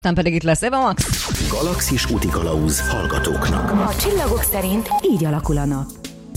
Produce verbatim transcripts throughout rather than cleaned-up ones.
Aztán pedig itt lesz Eva Max. Galaxis útikalauz hallgatóknak. A csillagok szerint így alakul a nap.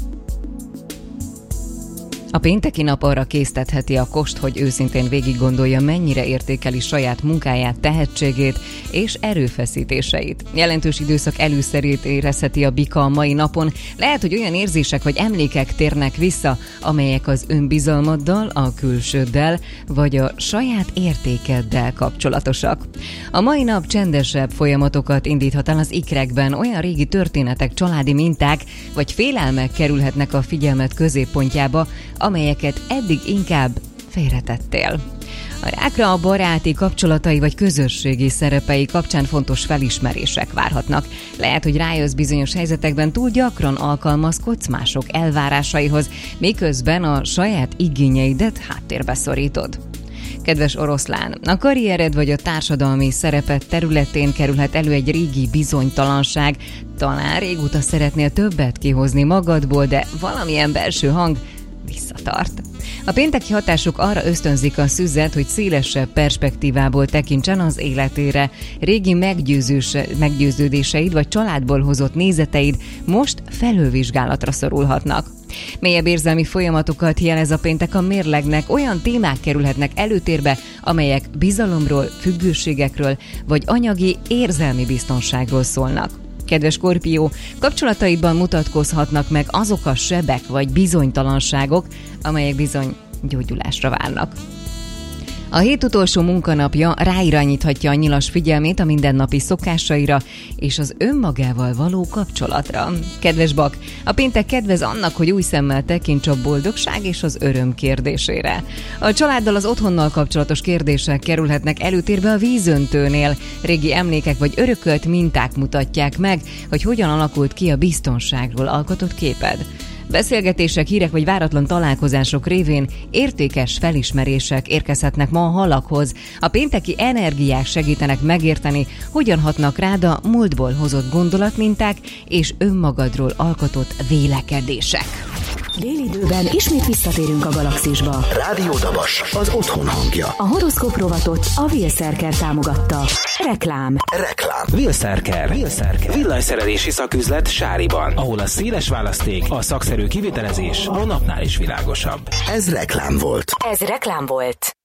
A pénteki nap arra késztetheti a kost, hogy őszintén végig gondolja, mennyire értékeli saját munkáját, tehetségét és erőfeszítéseit. Jelentős időszak előszerét érezheti a bika a mai napon. Lehet, hogy olyan érzések vagy emlékek térnek vissza, amelyek az önbizalmaddal, a külsőddel vagy a saját értékeddel kapcsolatosak. A mai nap csendesebb folyamatokat indíthat el az ikrekben, olyan régi történetek, családi minták vagy félelmek kerülhetnek a figyelmet középpontjába, amelyeket eddig inkább félretettél. A rákra a baráti kapcsolatai vagy közösségi szerepei kapcsán fontos felismerések várhatnak. Lehet, hogy rájössz bizonyos helyzetekben túl gyakran alkalmazkodsz mások elvárásaihoz, miközben a saját igényeidet háttérbe szorítod. Kedves oroszlán, a karriered vagy a társadalmi szerepet területén kerülhet elő egy régi bizonytalanság. Talán régóta szeretnél többet kihozni magadból, de valamilyen belső hang visszatart. A pénteki hatások arra ösztönzik a szüzet, hogy szélesebb perspektívából tekintsen az életére. Régi meggyőződéseid vagy családból hozott nézeteid most felülvizsgálatra szorulhatnak. Mélyebb érzelmi folyamatokat jelez a péntek a mérlegnek, olyan témák kerülhetnek előtérbe, amelyek bizalomról, függőségekről vagy anyagi érzelmi biztonságról szólnak. Kedves Skorpió, kapcsolataidban mutatkozhatnak meg azok a sebek vagy bizonytalanságok, amelyek bizony gyógyulásra várnak. A hét utolsó munkanapja ráirányíthatja a nyilas figyelmét a mindennapi szokásaira és az önmagával való kapcsolatra. Kedves Bak, a péntek kedvez annak, hogy új szemmel tekints a boldogság és az öröm kérdésére. A családdal, az otthonnal kapcsolatos kérdések kerülhetnek előtérbe a vízöntőnél. Régi emlékek vagy örökölt minták mutatják meg, hogy hogyan alakult ki a biztonságról alkotott képed. Beszélgetések, hírek vagy váratlan találkozások révén értékes felismerések érkezhetnek ma a halakhoz. A pénteki energiák segítenek megérteni, hogyan hatnak rád a múltból hozott gondolatminták és önmagadról alkotott vélekedések. Déli időben ismét visszatérünk a Galaxisba. Rádió Dabas, az otthon hangja. A horoszkóp rovatot a Wheelszerker támogatta. Reklám. Reklám. Wheelszerker. Wheelszerker. Villanyszerelési szaküzlet Sáriban, ahol a széles választék, a szakszerű kivitelezés a napnál is világosabb. Ez reklám volt. Ez reklám volt.